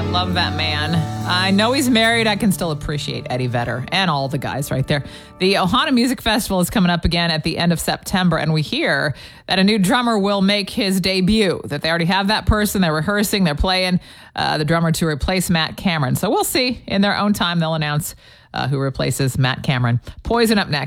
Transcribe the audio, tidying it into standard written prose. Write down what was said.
Love that man. I know he's married. I can still appreciate Eddie Vedder and all the guys right there. The Ohana Music Festival is coming up again at the end of September, and we hear that a new drummer will make his debut, that they already have that person. They're rehearsing. They're playing the drummer to replace Matt Cameron. So we'll see. In their own time, they'll announce who replaces Matt Cameron. Poison up next.